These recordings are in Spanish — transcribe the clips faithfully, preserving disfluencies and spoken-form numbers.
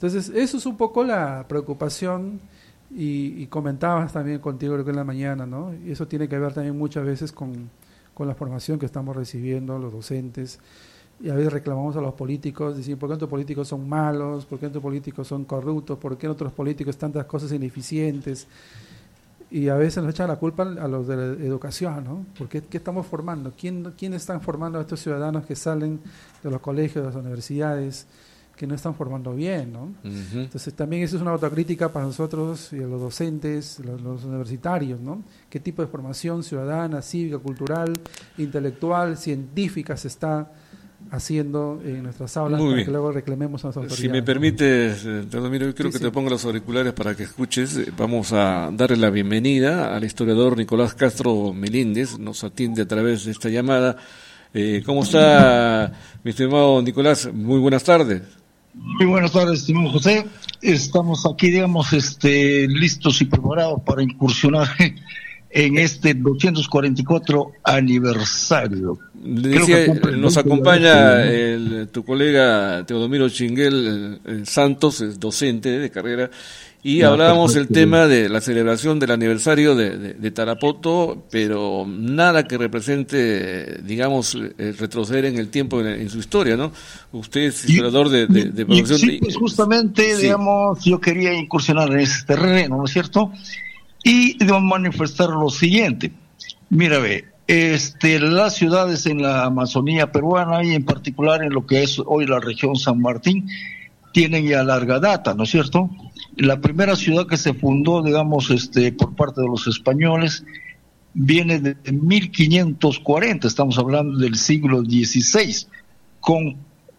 Entonces, eso es un poco la preocupación, y, y comentabas también contigo creo que en la mañana, ¿no? Y eso tiene que ver también muchas veces con, con la formación que estamos recibiendo los docentes, y a veces reclamamos a los políticos, decimos, ¿por qué nuestros políticos son malos? ¿Por qué nuestros políticos son corruptos? ¿Por qué nuestros políticos tantas cosas ineficientes? Y a veces nos echan la culpa a los de la educación, ¿no? Porque ¿qué estamos formando? ¿Quién, quién están formando a estos ciudadanos que salen de los colegios, de las universidades, que no están formando bien, ¿no? Uh-huh. Entonces también eso es una autocrítica para nosotros y los docentes, los, los universitarios, ¿no? ¿Qué tipo de formación ciudadana, cívica, cultural, intelectual, científica se está haciendo en nuestras aulas? Muy para bien. que luego reclamemos a las autoridades? Si me permites, Teodomiro, yo quiero sí, que sí. te ponga los auriculares para que escuches. Vamos a darle la bienvenida al historiador Nicolás Castro Melíndez, nos atiende a través de esta llamada. Eh, ¿Cómo está, mi estimado Nicolás? Muy buenas tardes. Muy buenas tardes, estimado José. Estamos aquí, digamos, este, listos y preparados para incursionar en este doscientos cuarenta y cuatro aniversario. Decía, nos acompaña el, tu colega Teodomiro Chinguel el, el Santos, es docente de carrera, y no, hablábamos el tema de la celebración del aniversario de, de, de Tarapoto, pero nada que represente, digamos, retroceder en el tiempo, en, en su historia, ¿no? Usted es historiador de, de, de producción. Sí, pues justamente, sí. digamos, yo quería incursionar en ese terreno, ¿no es cierto? Y debo manifestar lo siguiente. Mira, ve, este, las ciudades en la Amazonía peruana y en particular en lo que es hoy la región San Martín tienen ya larga data, ¿no es cierto? La primera ciudad que se fundó, digamos, este, por parte de los españoles viene de mil quinientos cuarenta, estamos hablando del siglo dieciséis, con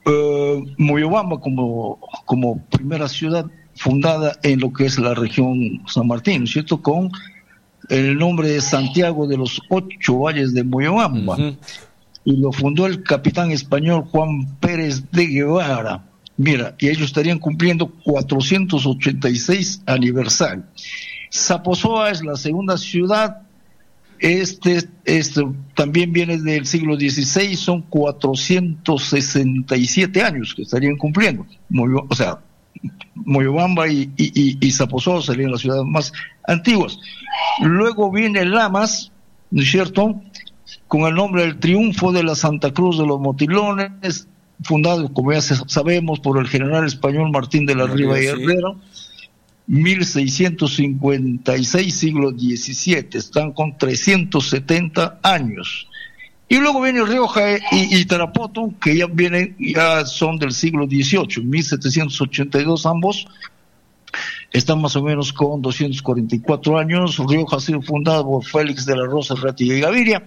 eh, Moyobamba como, como primera ciudad fundada en lo que es la región San Martín, ¿no es cierto?, con el nombre de Santiago de los Ocho Valles de Moyobamba. Uh-huh. Y lo fundó el capitán español Juan Pérez de Guevara. Mira, y ellos estarían cumpliendo cuatrocientos ochenta y seis aniversario. Zaposoa es la segunda ciudad, este, este también viene del siglo dieciséis, son cuatrocientos sesenta y siete años que estarían cumpliendo. Moyo, o sea, Moyobamba y, y, y, y Zaposoa serían las ciudades más antiguas. Luego viene Lamas, ¿no es cierto?, con el nombre del Triunfo de la Santa Cruz de los Motilones, fundado, como ya sabemos, por el general español Martín de la Riva y Herrera, mil seiscientos cincuenta y seis, siglo diecisiete, están con trescientos setenta años. Y luego viene Rioja y, y Tarapoto, que ya vienen, ya son del siglo dieciocho, mil setecientos ochenta y dos ambos, están más o menos con doscientos cuarenta y cuatro años. Rioja ha sido fundado por Félix de la Rosa Ratia y Gaviria,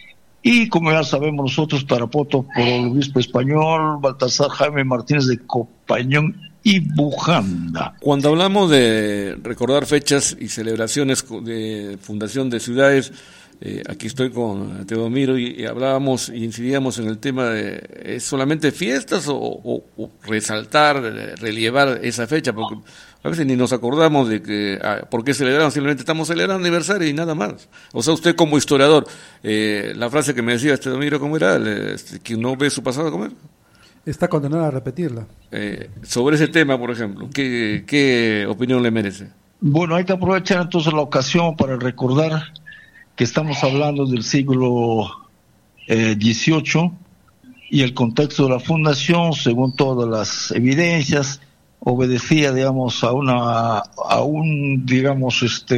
y como ya sabemos nosotros, Tarapoto por el obispo español Baltasar Jaime Martínez de Copañón y Bujanda. Cuando hablamos de recordar fechas y celebraciones de fundación de ciudades, eh, aquí estoy con Teodomiro y, y hablábamos y incidíamos en el tema de ¿es solamente fiestas o, o, o resaltar, relievar esa fecha? Porque a veces ni nos acordamos de que ah, por qué celebramos, simplemente estamos celebrando aniversario y nada más. O sea, usted como historiador, eh, la frase que me decía este Teodomiro, ¿cómo era? Este, que no ve su pasado, ¿cómo era? Está condenado a repetirla. Eh, sobre ese tema, por ejemplo, ¿qué, qué opinión le merece? Bueno, hay que aprovechar entonces la ocasión para recordar que estamos hablando del siglo eh, dieciocho y el contexto de la fundación, según todas las evidencias, obedecía, digamos, a una, a un, digamos, este,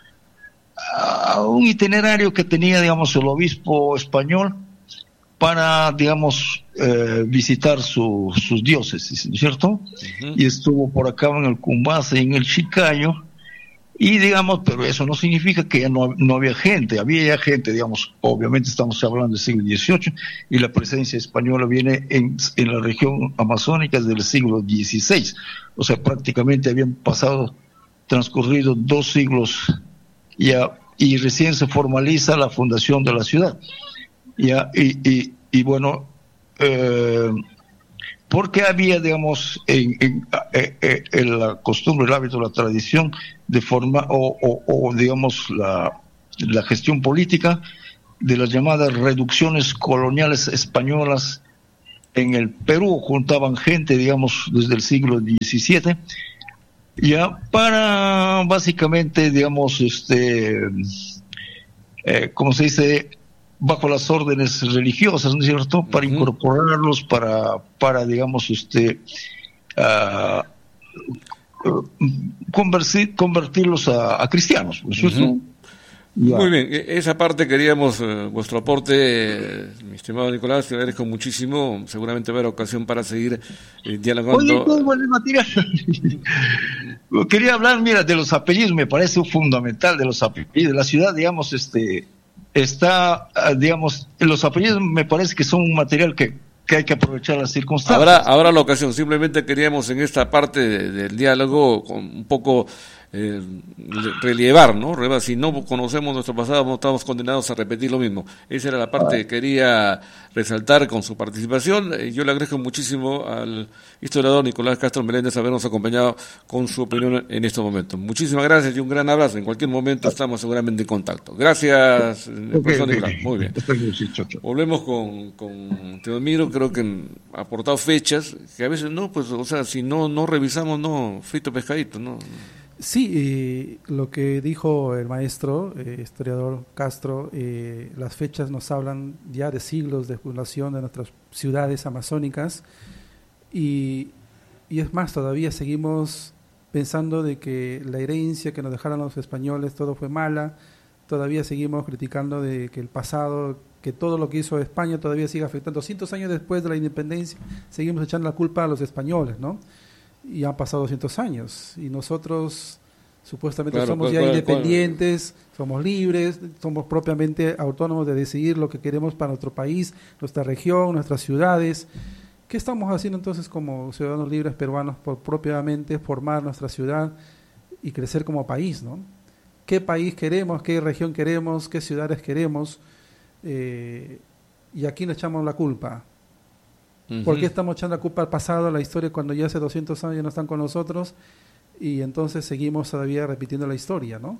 a un itinerario que tenía, digamos, el obispo español para, digamos, eh, visitar su, sus diócesis, ¿no es cierto? Uh-huh. Y estuvo por acá en el Cumbase y en el Chiclayo, y digamos, pero eso no significa que ya no, no había gente, había ya gente, digamos, obviamente estamos hablando del siglo dieciocho, y la presencia española viene en, en la región amazónica desde el siglo dieciséis, o sea, prácticamente habían pasado, transcurrido dos siglos ya, y recién se formaliza la fundación de la ciudad. Ya, y, y, y bueno, eh, porque había, digamos, en, en, en, en la costumbre, el hábito, la tradición de forma, o, o, o digamos, la, la gestión política de las llamadas reducciones coloniales españolas en el Perú juntaban gente, digamos, desde el siglo diecisiete, ya para básicamente, digamos, este, eh, ¿cómo se dice?, bajo las órdenes religiosas, ¿no es cierto?, para uh-huh. incorporarlos, para, para digamos, este, uh, uh, convertir, convertirlos a, a cristianos, ¿no es cierto? Uh-huh. Ya. Muy bien, esa parte queríamos, eh, vuestro aporte, eh, mi estimado Nicolás, te agradezco muchísimo, seguramente habrá ocasión para seguir eh, dialogando. Oye, ¿cómo bueno, material? Quería hablar, mira, de los apellidos, me parece fundamental, de los apellidos. La ciudad, digamos, este, está, digamos, los apellidos me parece que son un material que, que hay que aprovechar las circunstancias. Habrá, habrá la ocasión, simplemente queríamos en esta parte de, del diálogo con un poco... Eh, relievar, ¿no? Si no conocemos nuestro pasado, no estamos condenados a repetir lo mismo. Esa era la parte que quería resaltar con su participación. Eh, yo le agradezco muchísimo al historiador Nicolás Castro Meléndez habernos acompañado con su opinión en estos momentos. Muchísimas gracias y un gran abrazo. En cualquier momento estamos seguramente en contacto. Gracias, okay, profesor okay. Nicolás. Muy bien. Volvemos con, con Teodomiro. Creo que han aportado fechas que a veces no, pues, o sea, si no, no revisamos, no, frito pescadito, ¿no? Sí, eh, lo que dijo el maestro, eh, historiador Castro, eh, las fechas nos hablan ya de siglos de fundación de nuestras ciudades amazónicas y, y es más, todavía seguimos pensando de que la herencia que nos dejaron los españoles todo fue mala, todavía seguimos criticando de que el pasado, que todo lo que hizo España todavía sigue afectando. doscientos años después de la independencia seguimos echando la culpa a los españoles, ¿no? Y han pasado doscientos años y nosotros supuestamente claro, somos claro, ya claro, independientes, claro. somos libres, somos propiamente autónomos de decidir lo que queremos para nuestro país, nuestra región, nuestras ciudades. ¿Qué estamos haciendo entonces como ciudadanos libres peruanos por propiamente formar nuestra ciudad y crecer como país, ¿no? ¿Qué país queremos, qué región queremos, qué ciudades queremos? Eh, y aquí le echamos la culpa. ¿Por qué estamos echando la culpa al pasado, a la historia, cuando ya hace doscientos años no están con nosotros y entonces seguimos todavía repitiendo la historia, ¿no?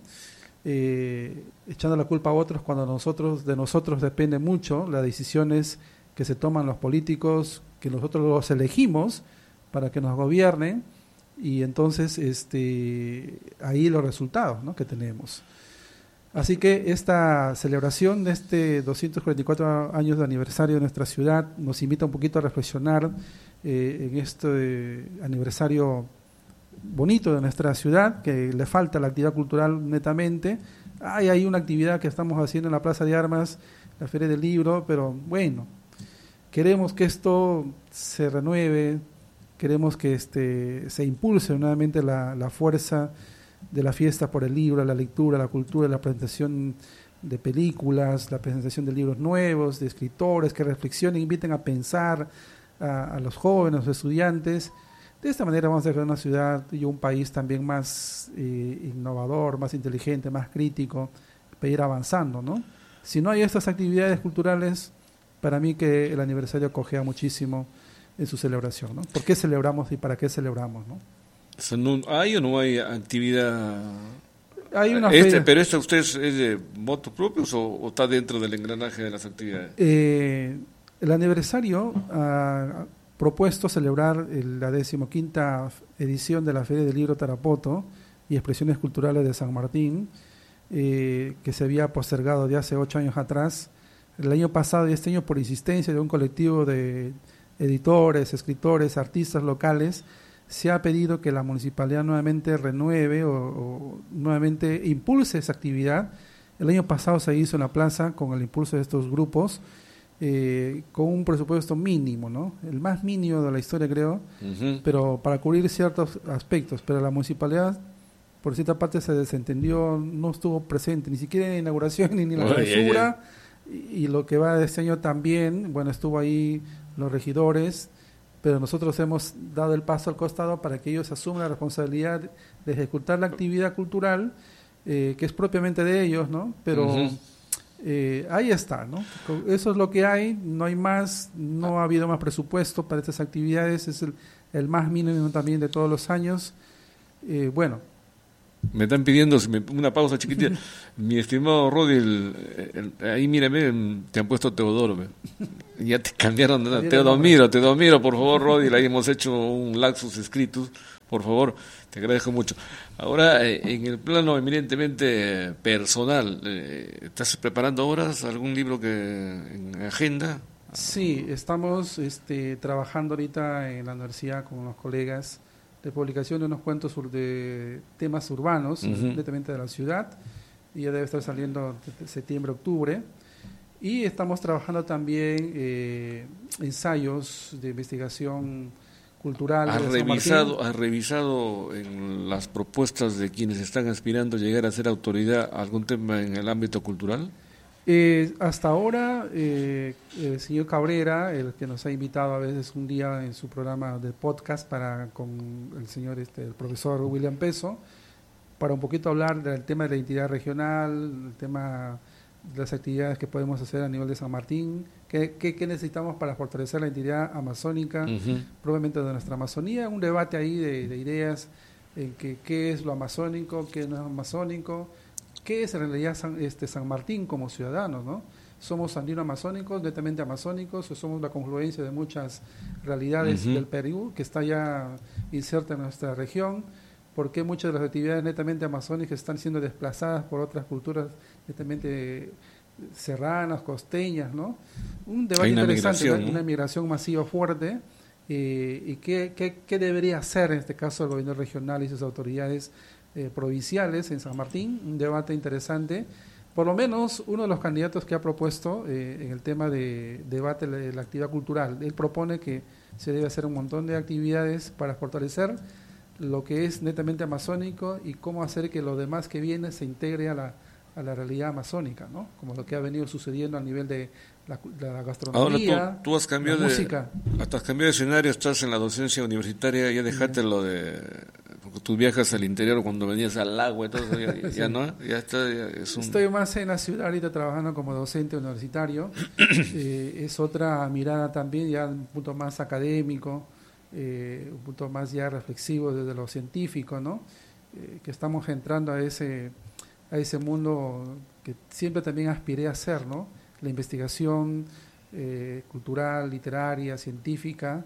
Eh, echando la culpa a otros cuando nosotros de nosotros depende mucho las decisiones que se toman los políticos, que nosotros los elegimos para que nos gobiernen y entonces este ahí los resultados, ¿no?, que tenemos. Así que esta celebración de este doscientos cuarenta y cuatro años de aniversario de nuestra ciudad nos invita un poquito a reflexionar eh, en este aniversario bonito de nuestra ciudad, que le falta la actividad cultural netamente. Hay, hay una actividad que estamos haciendo en la Plaza de Armas, la Feria del Libro, pero bueno, queremos que esto se renueve, queremos que este se impulse nuevamente la, la fuerza de la fiesta por el libro, la lectura, la cultura, la presentación de películas, la presentación de libros nuevos, de escritores que reflexionen, inviten a pensar a, a los jóvenes, a los estudiantes. De esta manera vamos a crear una ciudad y un país también más eh, innovador, más inteligente, más crítico, para ir avanzando, ¿no? Si no hay estas actividades culturales, para mí que el aniversario cojea muchísimo en su celebración, ¿no? ¿Por qué celebramos y para qué celebramos, no? ¿Hay o no hay actividad? Hay una este, feria. ¿Pero esta usted es de votos propios o, o está dentro del engranaje de las actividades? Eh, el aniversario ha propuesto celebrar el, la decimoquinta edición de la Feria del Libro Tarapoto y Expresiones Culturales de San Martín, eh, que se había postergado de hace ocho años atrás. El año pasado y este año, por insistencia de un colectivo de editores, escritores, artistas locales, se ha pedido que la municipalidad nuevamente renueve o, o nuevamente impulse esa actividad. El año pasado se hizo en la plaza con el impulso de estos grupos, eh, con un presupuesto mínimo, ¿no? El más mínimo de la historia, creo, uh-huh. pero para cubrir ciertos aspectos. Pero la municipalidad, por cierta parte, se desentendió, no estuvo presente, ni siquiera en la inauguración ni en la clausura. Y, y lo que va de este año también, bueno, estuvo ahí los regidores, pero nosotros hemos dado el paso al costado para que ellos asuman la responsabilidad de ejecutar la actividad cultural, eh, que es propiamente de ellos, ¿no? Pero uh-huh. eh, ahí está, ¿no? Eso es lo que hay, no hay más, no ha habido más presupuesto para estas actividades, es el, el más mínimo también de todos los años. Eh, bueno, Me están pidiendo una pausa chiquitita. Mi estimado Rodi, el, el, ahí mírame, te han puesto Teodoro. Me. Ya te cambiaron. ¿No? Teodomiro, Teodomiro, por favor, Rodi. Ahí hemos hecho un lapsus escritus. Por favor, te agradezco mucho. Ahora, eh, en el plano eminentemente personal, eh, ¿estás preparando ahora algún libro que en agenda? Sí, estamos este, trabajando ahorita en la universidad con unos colegas de publicación de unos cuentos de temas urbanos, uh-huh. completamente de la ciudad, y ya debe estar saliendo de septiembre, octubre. Y estamos trabajando también eh, ensayos de investigación cultural. ¿Has revisado, ¿Has revisado en las propuestas de quienes están aspirando a llegar a ser autoridad algún tema en el ámbito cultural? Eh, hasta ahora, eh, el señor Cabrera, el que nos ha invitado a veces un día en su programa de podcast para con el señor, este, el profesor William Peso, para un poquito hablar del tema de la identidad regional, el tema de las actividades que podemos hacer a nivel de San Martín, qué, qué, qué necesitamos para fortalecer la identidad amazónica, uh-huh. probablemente de nuestra Amazonía, un debate ahí de, de ideas en que qué es lo amazónico, qué no es amazónico. ¿Qué es en realidad San, este, San Martín como ciudadanos, ¿no? ¿Somos andino-amazónicos, netamente amazónicos, o somos la confluencia de muchas realidades uh-huh. del Perú que está ya inserta en nuestra región? ¿Por qué muchas de las actividades netamente amazónicas están siendo desplazadas por otras culturas netamente serranas, costeñas, ¿no? Un debate una interesante, migración, ¿no? ¿no? Una migración masiva fuerte, eh, y qué, qué, qué debería hacer en este caso el gobierno regional y sus autoridades Eh, provinciales en San Martín, un debate interesante. Por lo menos uno de los candidatos que ha propuesto eh, en el tema de debate de la actividad cultural, él propone que se debe hacer un montón de actividades para fortalecer lo que es netamente amazónico y cómo hacer que lo demás que viene se integre a la, a la realidad amazónica, ¿no? Como lo que ha venido sucediendo a nivel de la, de la gastronomía. Ahora tú, tú has cambiado la de música. Hasta has cambiado de escenario, estás en la docencia universitaria, ya dejaste sí. lo de porque tú viajas al interior cuando venías al agua y todo eso, ya, ya sí. no, ya está. Ya es un... Estoy más en la ciudad ahorita trabajando como docente universitario. eh, es otra mirada también, ya un punto más académico, eh, un punto más ya reflexivo desde lo científico, ¿no? Eh, que estamos entrando a ese a ese mundo que siempre también aspiré a hacer, ¿no? La investigación eh, cultural, literaria, científica.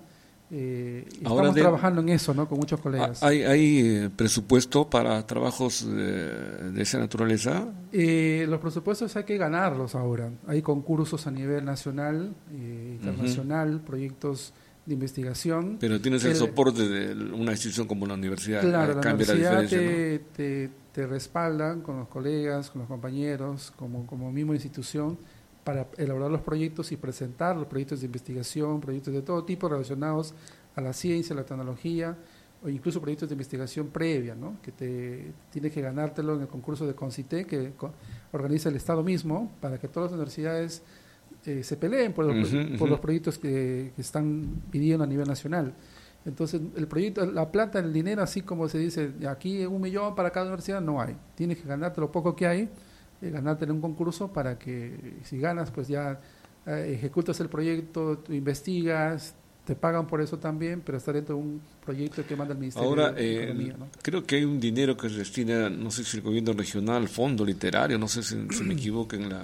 Eh, estamos de, trabajando en eso, ¿no? Con muchos colegas. ¿Hay, hay presupuesto para trabajos de, de esa naturaleza? Eh, los presupuestos hay que ganarlos ahora. Hay concursos a nivel nacional, eh, internacional, uh-huh. proyectos de investigación. Pero tienes el, el soporte de una institución como la universidad. Claro, la universidad la diferencia, te, ¿no? te, te respaldan con los colegas, con los compañeros, como, como misma institución, para elaborar los proyectos y presentar los proyectos de investigación, proyectos de todo tipo relacionados a la ciencia, a la tecnología, o incluso proyectos de investigación previa, ¿no? Que te tienes que ganártelo en el concurso de CONCITE, que co- organiza el Estado mismo, para que todas las universidades eh, se peleen por los, uh-huh, por uh-huh. los proyectos que, que están pidiendo a nivel nacional. Entonces, el proyecto, la plata, el dinero, así como se dice, aquí un millón para cada universidad, no hay. Tienes que ganarte lo poco que hay, eh, ganarte en un concurso para que, si ganas, pues ya eh, ejecutas el proyecto, tú investigas, te pagan por eso también, pero está dentro de un proyecto que manda el Ministerio Ahora, de eh, Economía, ¿no? Creo que hay un dinero que se destina, no sé si el gobierno regional, fondo literario, no sé si, si me equivoco en la,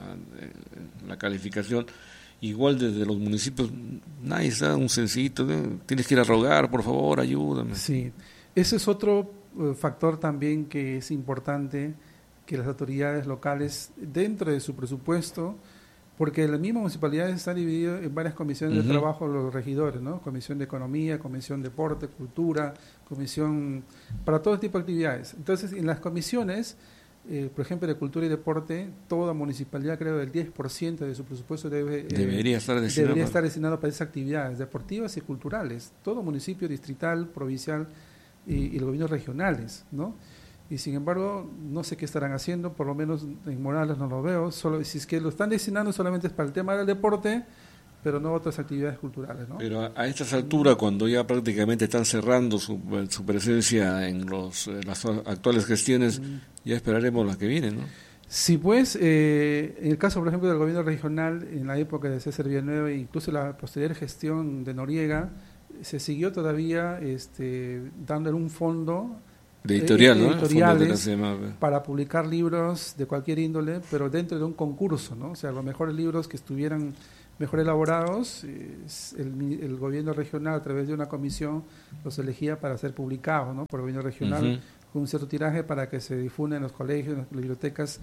en la calificación. Igual desde los municipios, nadie está un sencillito, ¿no? Tienes que ir a rogar, por favor, ayúdame. Sí, ese es otro uh, factor también que es importante, que las autoridades locales, dentro de su presupuesto, porque las mismas municipalidades están divididas en varias comisiones uh-huh. de trabajo, los regidores, ¿no? Comisión de Economía, Comisión de Deporte, Cultura, Comisión para todo tipo de actividades. Entonces, en las comisiones, Eh, por ejemplo, de cultura y deporte, toda municipalidad, creo, el diez por ciento de su presupuesto debe, eh, debería, estar destinado, debería estar destinado para esas actividades deportivas y culturales. Todo municipio distrital, provincial y, y los gobiernos regionales, ¿no? Y sin embargo, no sé qué estarán haciendo, por lo menos en Morales no lo veo. Solo, si es que lo están destinando solamente es para el tema del deporte, pero no otras actividades culturales, ¿no? Pero a, a estas alturas, cuando ya prácticamente están cerrando su, su presencia en los, en las actuales gestiones, mm. ya esperaremos las que vienen, ¿no? Sí, pues, eh, en el caso, por ejemplo, del gobierno regional, en la época de César Villanueva, e incluso la posterior gestión de Noriega, se siguió todavía este, dándole un fondo de editorial, eh, ¿no? editoriales para publicar libros de cualquier índole, pero dentro de un concurso, ¿no? O sea, los mejores libros que estuvieran mejor elaborados, eh, el, el gobierno regional a través de una comisión los elegía para ser publicados, ¿no? Por el gobierno regional, uh-huh, con un cierto tiraje para que se difunda en los colegios, en las bibliotecas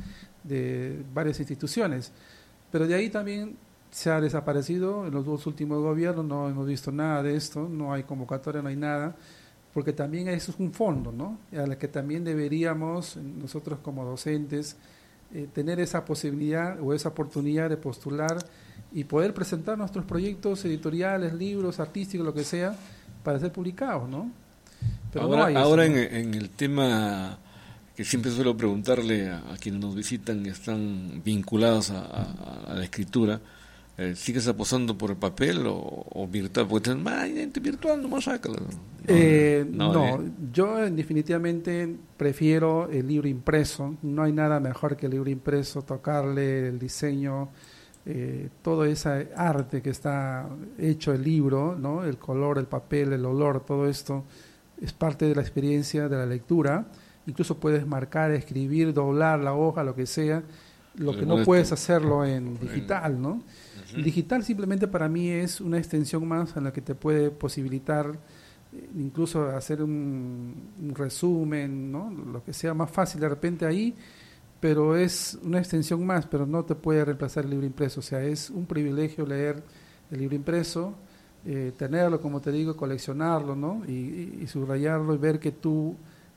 de varias instituciones. Pero de ahí también se ha desaparecido en los dos últimos gobiernos, no hemos visto nada de esto, no hay convocatoria, no hay nada, porque también eso es un fondo, ¿no? A la que también deberíamos, nosotros como docentes, eh, tener esa posibilidad o esa oportunidad de postular y poder presentar nuestros proyectos editoriales, libros, artísticos, lo que sea, para ser publicados, ¿no? Pero ahora, no hay ahora eso, ¿no? en, en el tema que siempre suelo preguntarle a, a quienes nos visitan y están vinculados a, a, a la escritura, eh, ¿sigues apostando por el papel o, o virtual? Porque te dicen, virtual, nomás sácalo. No, eh, no, no eh. yo definitivamente prefiero el libro impreso. No hay nada mejor que el libro impreso, tocarle el diseño, eh, todo ese arte que está hecho el libro, ¿no? El color, el papel, el olor, todo esto es parte de la experiencia de la lectura. Incluso puedes marcar, escribir, doblar la hoja, lo que sea, lo que no puedes hacerlo en digital, ¿no? Uh-huh. Digital simplemente para mí es una extensión más en la que te puede posibilitar eh, incluso hacer un, un resumen, ¿no? Lo que sea más fácil de repente ahí, pero es una extensión más, pero no te puede reemplazar el libro impreso. O sea, es un privilegio leer el libro impreso, eh, tenerlo, como te digo, coleccionarlo, ¿no? Y, y, y subrayarlo y ver que tú...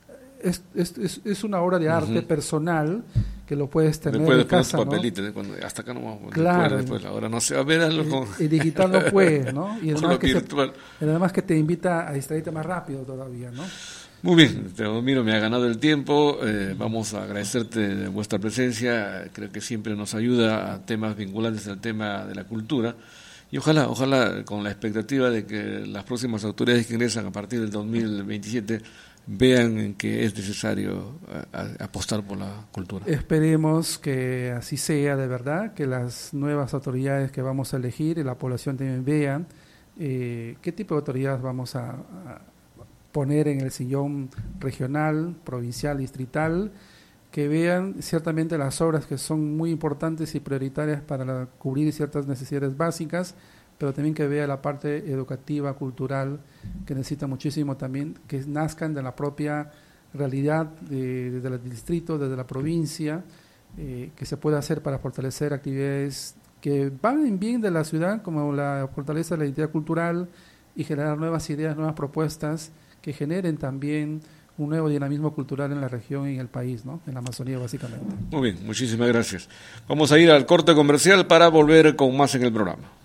Es, es, es, es una obra de arte uh-huh. personal que lo puedes tener después, en casa, ¿no? Papelito, cuando, hasta acá no vamos, claro, después, después, ahora no se va a ver algo con... Y digital no puedes, ¿no? Y además, que se, además que te invita a distraerte más rápido todavía, ¿no? Muy bien, Teodomiro, me ha ganado el tiempo, eh, vamos a agradecerte vuestra presencia, creo que siempre nos ayuda a temas vinculantes al tema de la cultura, y ojalá, ojalá con la expectativa de que las próximas autoridades que ingresan a partir del dos mil veintisiete vean que es necesario a, a, apostar por la cultura. Esperemos que así sea de verdad, que las nuevas autoridades que vamos a elegir y la población también vean eh, qué tipo de autoridades vamos a, a poner en el sillón regional, provincial, distrital, que vean ciertamente las obras que son muy importantes y prioritarias para la, cubrir ciertas necesidades básicas, pero también que vea la parte educativa, cultural, que necesita muchísimo también, que nazcan de la propia realidad de, de, del distrito, desde la provincia, eh, que se pueda hacer para fortalecer actividades que van en bien de la ciudad, como la fortaleza de la identidad cultural y generar nuevas ideas, nuevas propuestas que generen también un nuevo dinamismo cultural en la región y en el país, ¿no? En la Amazonía básicamente. Muy bien, muchísimas gracias. Vamos a ir al corte comercial para volver con más en el programa.